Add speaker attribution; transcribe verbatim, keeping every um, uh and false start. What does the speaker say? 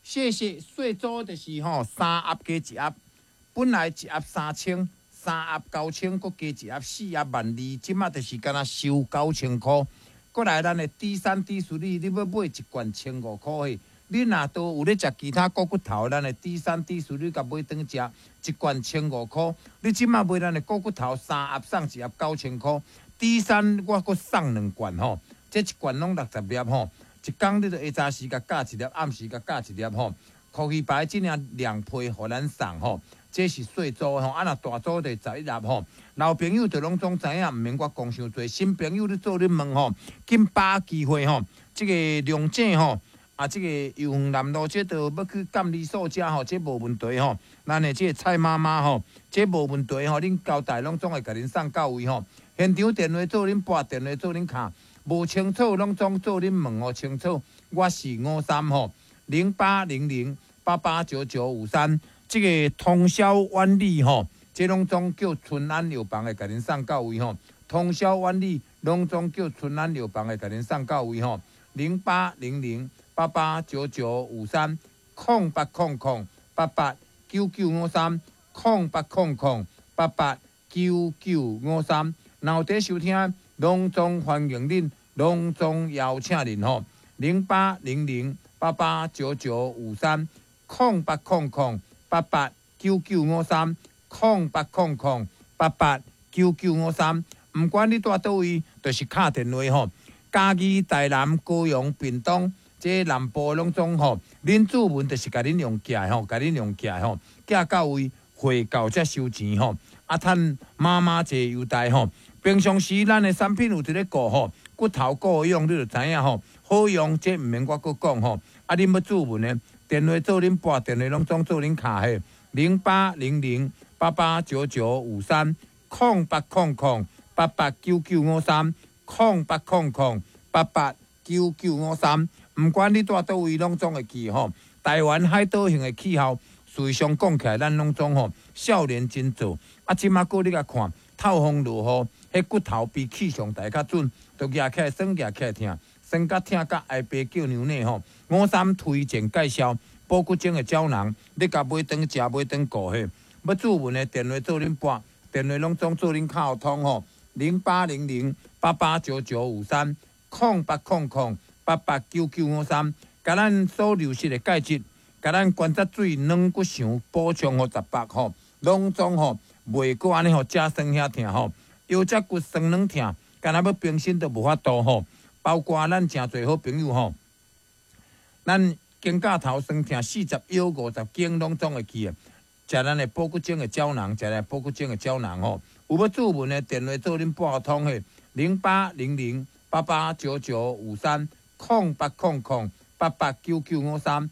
Speaker 1: 谢谢税租就是吼、三盒加一盒，本来一盒三千，三盒九千，佮加一盒四盒万二，即马就是敢若收九千箍。过来，咱的低三低数你，你要买一罐千五箍的。你若都有咧食其他股骨头，咱的低三低数你甲买当食一罐千五箍。你即马买咱的股骨头三盒送一盒九千箍，低三我搁送两罐吼，这一罐拢六十粒吼。一工你就下早时甲加一粒，暗时甲加一粒吼。可以把即领两批互咱送吼，这是细组吼，啊若大组就十一粒吼。老朋友就拢总知影，毋免我讲伤多。新朋友你做你问吼，紧把握机会吼。即、這个龙井吼，啊，即、這个油园南路这都要去监理所遮吼，这无问题吼。咱的即个蔡妈妈吼，这无问题吼，恁交代拢总会甲恁送到位吼。现场电话做恁拨，电话做恁卡，无清楚拢总做恁问吼清楚。我是五三吼。零八零零八八九九五三，这个通宵万里吼，这拢总叫春安药房的，甲恁送到位吼。通宵万里，拢总叫春安药房的，甲恁送到位吼。零八零零八八九九五三，空八空空八八九九五三，空八空空八八九九五三。然后在收听，拢总欢迎恁，拢总邀请恁吼。零八零零八八九九五三，空八空空八八九九五三，空八空空八八九九五三。毋管你住倒位，就是敲电话吼。嘉义、台南、高雄、屏东，这南部拢总吼，恁主文就是甲恁用寄吼，甲恁用寄吼，寄到位，汇到才收钱吼。啊，趁妈妈节优待吼。平常时咱的产品有伫咧顾吼，骨头够用，你就知影吼。好用，这毋免我搁讲吼。啊，恁要注文的，电话做恁拨，电话拢总做恁卡嘿。零八零零八八九九五三，空八空空八八九九五三，空八空空八八九九五三。毋管你住倒位，拢总会去吼。台湾海岛型的气候，事实上讲起来，咱拢总吼少年真做。啊，即马过你甲看，透风落雨，迄骨头比气象台较准，就举起来酸，举起来疼。生甲疼甲爱白叫牛奶吼，五三推荐介绍保骨精的胶囊，你甲买当食买当顾嘿。要注文的电话做恁拨，电话拢总做恁卡通吼。零八零零八八九九五三，空八空空八八九九五三，甲咱所流失的钙质，甲咱关节水软骨肠补充互十八吼，拢总吼袂过安尼吼，食酸遐疼吼，腰脊骨酸软疼，敢若要平身都无法度吼。包括咱诚侪好朋友吼，咱肩胛头酸痛四十腰五十肩拢总会去的，食咱的保骨精的胶囊，食咱保骨精的胶囊吼。有要注文的电话做恁拨通的零八零零八八九九五三，空八空空八八九九五三，